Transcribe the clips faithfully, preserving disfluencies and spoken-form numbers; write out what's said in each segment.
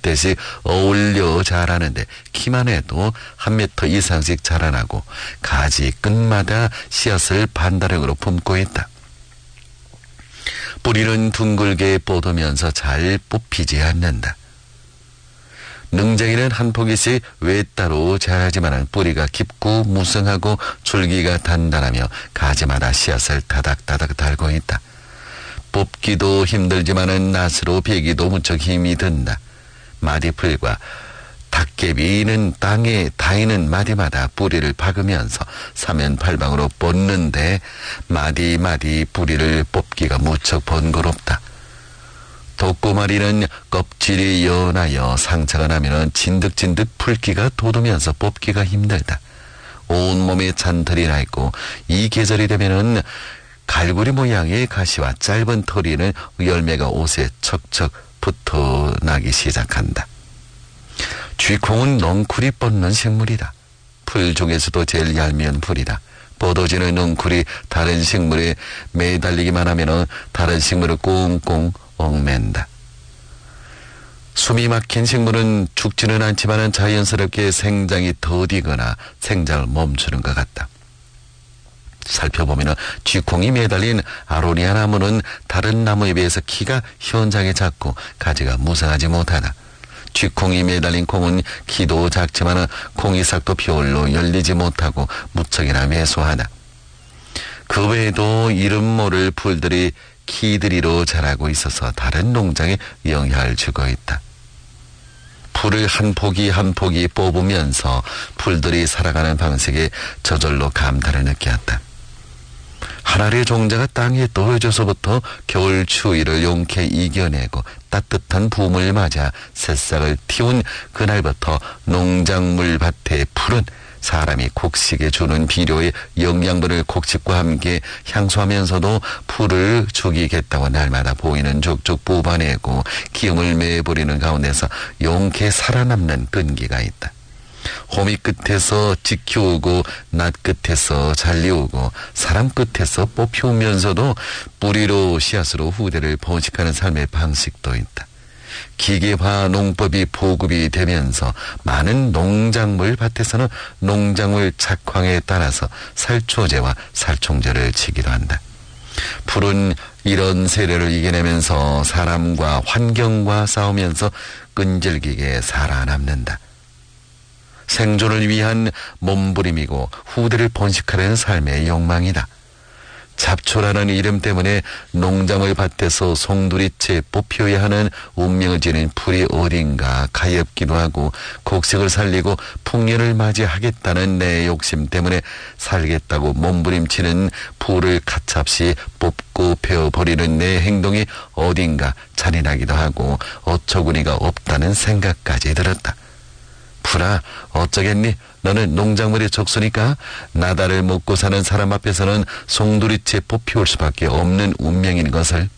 대씩 어울려 자라는데 키만 해도 한 미터 이상씩 자라나고 가지 끝마다 씨앗을 반다력으로 품고 있다. 뿌리는 둥글게 뻗으면서 잘 뽑히지 않는다. 능쟁이는 한 포기씩 외따로 자라지만 뿌리가 깊고 무성하고 줄기가 단단하며 가지마다 씨앗을 다닥다닥 달고 있다. 뽑기도 힘들지만은 낫으로 베기도 무척 힘이 든다. 마디풀과 닭개비는 땅에 닿이는 마디마다 뿌리를 박으면서 사면팔방으로 뻗는데 마디마디 뿌리를 뽑기가 무척 번거롭다. 독고마리는 껍질이 연하여 상처가 나면 진득진득 풀기가 돋으면서 뽑기가 힘들다. 온몸에 잔털이 나 있고 이 계절이 되면은 갈고리 모양의 가시와 짧은 털이는 열매가 옷에 척척 붙어 나기 시작한다. 쥐콩은 넝쿨이 뻗는 식물이다. 풀 중에서도 제일 얄미운 풀이다. 뻗어지는 넝쿨이 다른 식물에 매달리기만 하면 다른 식물을 꽁꽁 얽맨다. 숨이 막힌 식물은 죽지는 않지만 자연스럽게 생장이 더디거나 생장을 멈추는 것 같다. 살펴보면 쥐콩이 매달린 아로니아 나무는 다른 나무에 비해서 키가 현장에 작고 가지가 무성하지 못하다. 쥐콩이 매달린 콩은 키도 작지만 콩이삭도 별로 열리지 못하고 무척이나 매소하다. 그 외에도 이름 모를 풀들이 키드리로 자라고 있어서 다른 농장에 영향을 주고 있다. 풀을 한 포기 한 포기 뽑으면서 풀들이 살아가는 방식에 저절로 감탄을 느꼈다. 한 알의 종자가 땅에 떨어져서부터 겨울 추위를 용케 이겨내고 따뜻한 봄을 맞아 새싹을 틔운 그날부터 농작물 밭의 풀은 사람이 곡식에 주는 비료의 영양분을 곡식과 함께 향수하면서도 풀을 죽이겠다고 날마다 보이는 족족 뽑아내고 기음을 매버리는 가운데서 용케 살아남는 끈기가 있다. 호미 끝에서 지키우고 낫 끝에서 잘리우고 사람 끝에서 뽑히우면서도 뿌리로 씨앗으로 후대를 번식하는 삶의 방식도 있다. 기계화 농법이 보급이 되면서 많은 농작물 밭에서는 농작물 작황에 따라서 살초제와 살충제를 치기도 한다. 풀은 이런 세례를 이겨내면서 사람과 환경과 싸우면서 끈질기게 살아남는다. 생존을 위한 몸부림이고 후대를 번식하려는 삶의 욕망이다. 잡초라는 이름 때문에 농작물 밭에서 송두리째 뽑혀야 하는 운명을 지닌 풀이 어딘가 가엾기도 하고 곡식을 살리고 풍년을 맞이하겠다는 내 욕심 때문에 살겠다고 몸부림치는 풀을 가차없이 뽑고 베어버리는 내 행동이 어딘가 잔인하기도 하고 어처구니가 없다는 생각까지 들었다. 풀아, 어쩌겠니? 너는 농작물의 족수니까 나다를 먹고 사는 사람 앞에서는 송두리째 뽑히올 수밖에 없는 운명인 것을.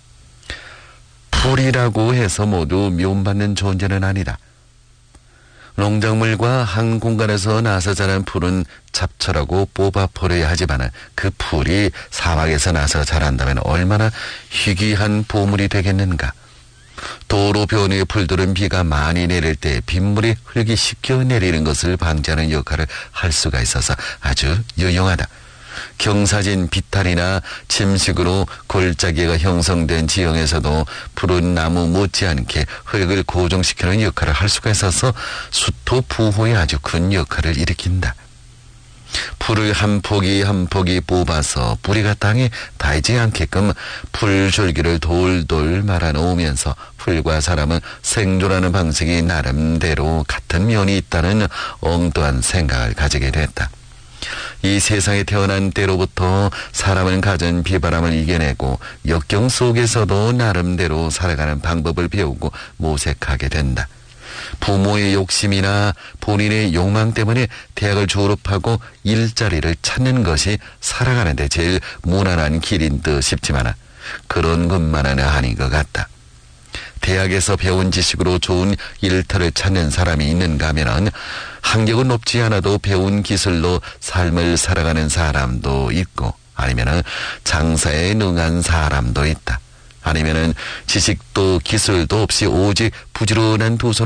풀이라고 해서 모두 미움받는 존재는 아니다. 농작물과 한 공간에서 나서 자란 풀은 잡초라고 뽑아버려야 하지만 그 풀이 사막에서 나서 자란다면 얼마나 희귀한 보물이 되겠는가. 도로 변의 풀들은 비가 많이 내릴 때 빗물이 흙이 씻겨 내리는 것을 방지하는 역할을 할 수가 있어서 아주 유용하다. 경사진 비탈이나 침식으로 골짜기가 형성된 지형에서도 푸른 나무 못지않게 흙을 고정시키는 역할을 할 수가 있어서 수토 부호에 아주 큰 역할을 일으킨다. 풀을 한 포기 한 포기 뽑아서 뿌리가 땅에 닿지 않게끔 풀줄기를 돌돌 말아놓으면서 풀과 사람은 생존하는 방식이 나름대로 같은 면이 있다는 엉뚱한 생각을 가지게 됐다. 이 세상에 태어난 때로부터 사람은 가진 비바람을 이겨내고 역경 속에서도 나름대로 살아가는 방법을 배우고 모색하게 된다. 부모의 욕심이나 본인의 욕망 때문에 대학을 졸업하고 일자리를 찾는 것이 살아가는 데 제일 무난한 길인 듯 싶지만 그런 것만은 아닌 것 같다. 대학에서 배운 지식으로 좋은 일터를 찾는 사람이 있는가 하면 학력은 높지 않아도 배운 기술로 삶을 살아가는 사람도 있고 아니면 장사에 능한 사람도 있다. 아니면은 지식도 기술도 없이 오직 부지런한 두 손